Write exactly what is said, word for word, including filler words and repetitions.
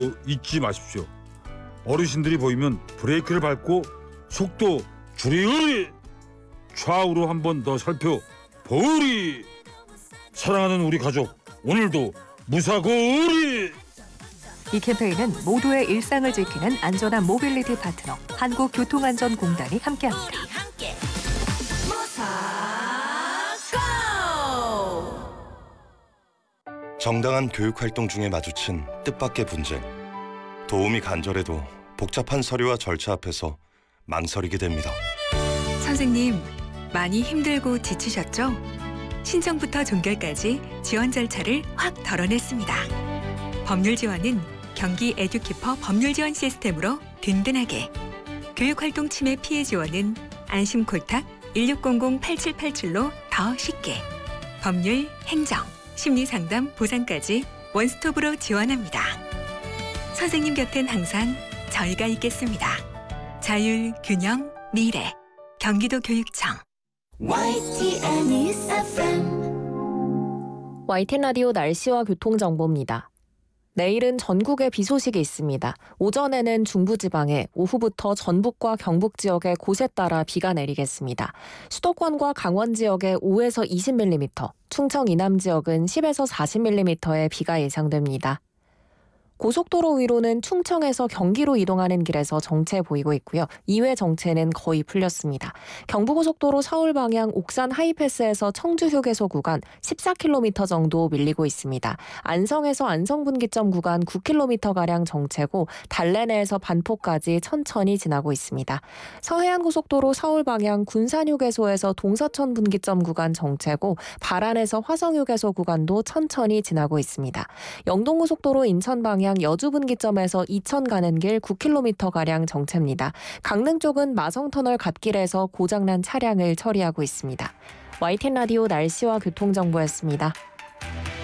잊지 마십시오. 어르신들이 보이면 브레이크를 밟고 속도 줄이으리. 좌우로 한 번 더 살펴보으리. 사랑하는 우리 가족, 오늘도 무사고으리. 이 캠페인은 모두의 일상을 지키는 안전한 모빌리티 파트너 한국교통안전공단이 함께합니다. 함께. 정당한 교육활동 중에 마주친 뜻밖의 분쟁. 도움이 간절해도 복잡한 서류와 절차 앞에서 망설이게 됩니다. 선생님, 많이 힘들고 지치셨죠? 신청부터 종결까지 지원 절차를 확 덜어냈습니다. 법률 지원은 경기 에듀키퍼 법률 지원 시스템으로 든든하게. 교육활동 침해 피해 지원은 안심콜탁 일육공공 팔칠팔칠로 더 쉽게. 법률, 행정, 심리상담, 보상까지 원스톱으로 지원합니다. 선생님 곁엔 항상 저희가 있겠습니다. 자율, 균형, 미래. 경기도 교육청. 와이티엔 News 에프엠. 와이티엔 라디오 날씨와 교통정보입니다. 내일은 전국에 비 소식이 있습니다. 오전에는 중부지방에, 오후부터 전북과 경북 지역에 곳에 따라 비가 내리겠습니다. 수도권과 강원 지역에 오에서 이십 밀리미터, 충청 이남 지역은 십에서 사십 밀리미터의 비가 예상됩니다. 고속도로 위로는 충청에서 경기로 이동하는 길에서 정체 보이고 있고요. 이외 정체는 거의 풀렸습니다. 경부고속도로 서울 방향 옥산 하이패스에서 청주 휴게소 구간 십사 킬로미터 정도 밀리고 있습니다. 안성에서 안성분기점 구간 구 킬로미터가량 정체고 달래내에서 반포까지 천천히 지나고 있습니다. 서해안고속도로 서울 방향 군산 휴게소에서 동서천 분기점 구간 정체고 발안에서 화성 휴게소 구간도 천천히 지나고 있습니다. 영동고속도로 인천 방향 여주분기점에서 이천 가는 길 구 킬로미터가량 정체입니다. 강릉 쪽은 마성터널 갓길에서 고장난 차량을 처리하고 있습니다. 와이티엔 라디오 날씨와 교통정보였습니다.